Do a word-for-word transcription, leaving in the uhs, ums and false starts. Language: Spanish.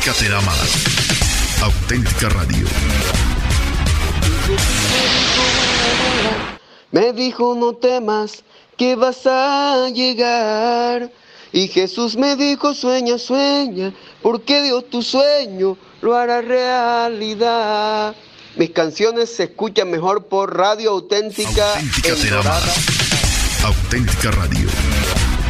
Auténtica te da más. Auténtica Radio. Me dijo no temas que vas a llegar. Y Jesús me dijo sueña, sueña, porque Dios tu sueño lo hará realidad. Mis canciones se escuchan mejor por Radio Auténtica. Auténtica te da más. Auténtica Radio.